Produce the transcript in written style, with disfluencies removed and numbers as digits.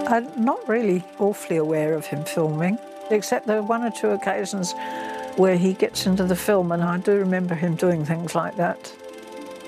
I'm not really awfully aware of him filming, except there are one or two occasions where he gets into the film, and I do remember him doing things like that.